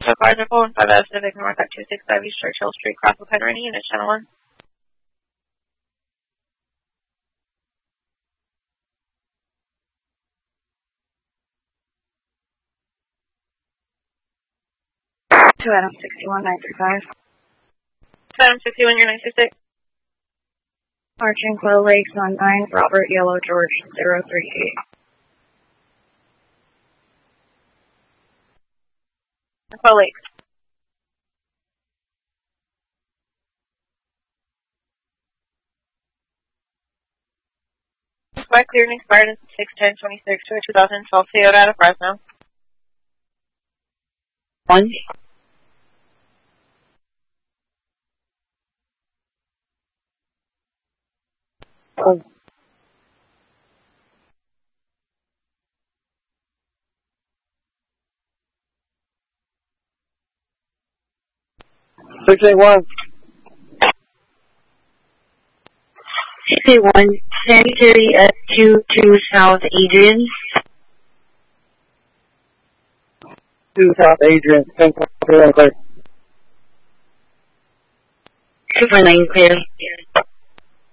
Central Car Depot and 5 out of Civic North at 265 East Churchill Street, Crossville, Penrene, Unit Channel 1. To Adam 61, 935. To Adam 61, your 936. Marching Quail Lakes on 9, Robert Yellow George 038. Quail Lakes. By cleared and expired in 6/10/26 to a 2012 Toyota out of Fresno. 1. Oh. Six eight one. 681, Sanitary at 22 South Adrian. 2 South Adrian. 10-4 clear. 249 clear.